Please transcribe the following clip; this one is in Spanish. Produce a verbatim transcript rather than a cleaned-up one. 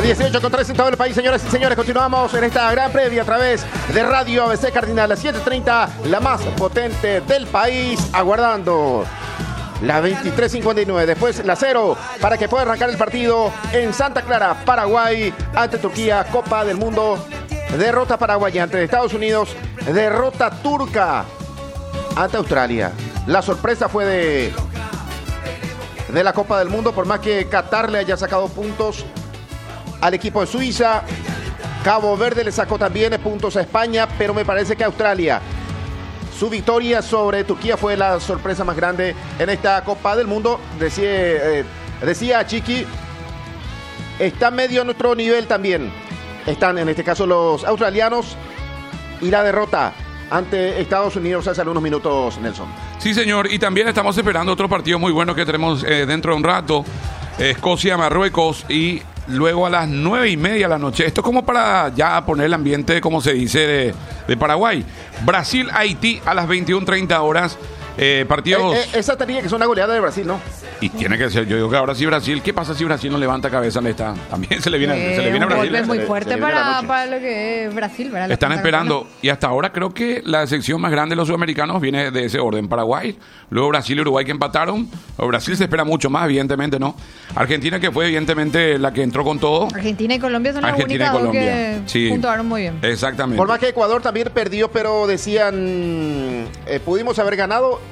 dieciocho con tres en todo el país, señoras y señores. Continuamos en esta gran previa a través de Radio A B C Cardinal, las siete treinta, la más potente del país, aguardando la veintitrés cincuenta y nueve. Después la cero para que pueda arrancar el partido en Santa Clara, Paraguay, ante Turquía, Copa del Mundo. Derrota paraguaya ante Estados Unidos, derrota turca ante Australia. La sorpresa fue de, de la Copa del Mundo, por más que Qatar le haya sacado puntos al equipo de Suiza. Cabo Verde le sacó también puntos a España, pero me parece que Australia, su victoria sobre Turquía fue la sorpresa más grande en esta Copa del Mundo. Decía, eh, decía Chiqui, está medio a nuestro nivel también. Están en este caso los australianos, y la derrota ante Estados Unidos hace algunos minutos, Nelson. Sí, señor, y también estamos esperando otro partido muy bueno que tenemos eh, dentro de un rato. Escocia, Marruecos, y luego a las nueve y media de la noche. Esto es como para ya poner el ambiente, como se dice, de, de Paraguay. Brasil, Haití a las veintiuna treinta horas. Eh, partidos... Eh, eh, esa tenía que ser una goleada de Brasil, ¿no? Y tiene que ser, yo digo que ahora sí Brasil, ¿qué pasa si Brasil no levanta cabeza en esta? También se le viene, eh, se le viene a Brasil. Un golpe muy fuerte se le, se le para, para lo que es Brasil, ¿verdad? Están esperando, y hasta ahora creo que la sección más grande de los sudamericanos viene de ese orden. Paraguay, luego Brasil y Uruguay que empataron. O Brasil se espera mucho más, evidentemente, ¿no? Argentina, que fue evidentemente la que entró con todo. Argentina y Colombia son las Argentina únicas y Colombia, que sí, puntuaron muy bien. Exactamente. Por más que Ecuador también perdió, pero decían, eh, pudimos haber ganado